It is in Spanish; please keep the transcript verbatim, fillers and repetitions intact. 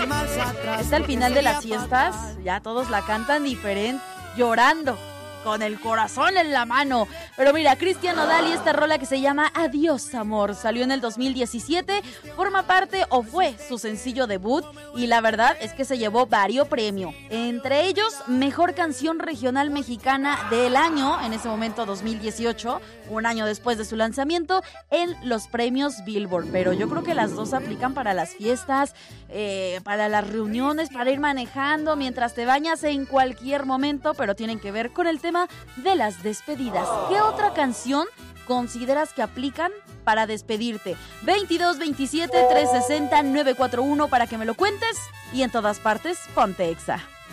Está al final de las fiestas, ya todos la cantan diferente, llorando, con el corazón en la mano. Pero mira, Cristian Nodal y esta rola que se llama Adiós Amor salió en el dos mil diecisiete, forma parte o fue su sencillo debut y la verdad es que se llevó varios premios, entre ellos Mejor Canción Regional Mexicana del año, en ese momento dos mil dieciocho, un año después de su lanzamiento, en los premios Billboard. Pero yo creo que las dos aplican para las fiestas, eh, para las reuniones, para ir manejando, mientras te bañas en cualquier momento, pero tienen que ver con el tema de las despedidas. ¿Qué otra canción consideras que aplican para despedirte? veintidós veintisiete trescientos sesenta nueve cuarenta y uno para que me lo cuentes y en todas partes ponte Exa.